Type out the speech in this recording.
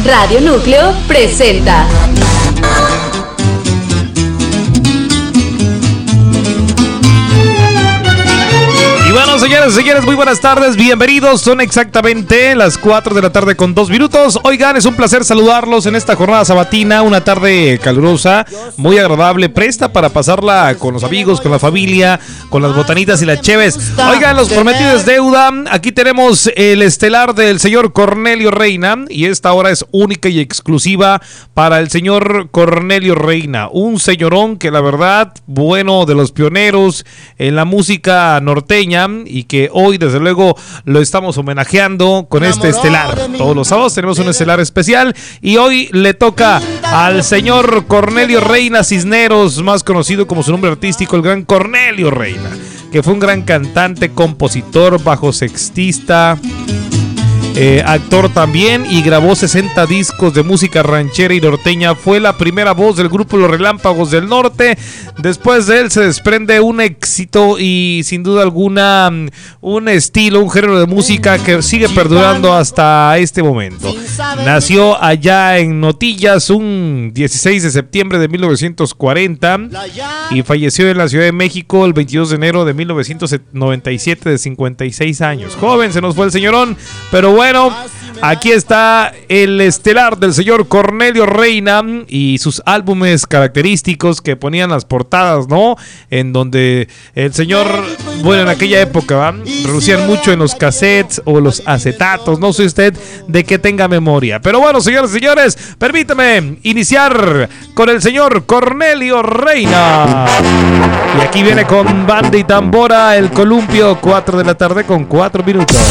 Radio Núcleo presenta. Y bueno, señores y señores, muy buenas tardes, bienvenidos. Son exactamente las 4 de la tarde con 2 minutos. Oigan, es un placer saludarlos en esta jornada sabatina, una tarde calurosa, muy agradable, presta para pasarla con los amigos, con la familia, con las botanitas y las cheves. Oigan, los prometidos deuda, aquí tenemos el estelar del señor Cornelio Reina, y esta hora es única y exclusiva para el señor Cornelio Reina, un señorón que la verdad, bueno, de los pioneros en la música norteña, y que hoy desde luego lo estamos homenajeando con este estelar. Todos los sábados tenemos un estelar especial y hoy le toca al señor Cornelio Reina Cisneros, más conocido como su nombre artístico, el gran Cornelio Reina, que fue un gran cantante, compositor, bajosextista, actor también, y grabó 60 discos de música ranchera y norteña. Fue la primera voz del grupo Los Relámpagos del Norte. Después de él se desprende un éxito y sin duda alguna un estilo, un género de música que sigue perdurando hasta este momento. Nació allá en Notillas un 16 de septiembre de 1940 y falleció en la Ciudad de México el 22 de enero de 1997 de 56 años. Joven se nos fue el señorón, pero bueno, aquí está el estelar del señor Cornelio Reina y sus álbumes característicos que ponían las portadas, ¿no? En donde el señor, bueno, en aquella época, relucían mucho en los cassettes o los acetatos, no sé usted de qué tenga memoria. Pero bueno, señores y señores, permítame iniciar con el señor Cornelio Reina. Y aquí viene con banda y tambora el columpio, 4 de la tarde con 4 minutos.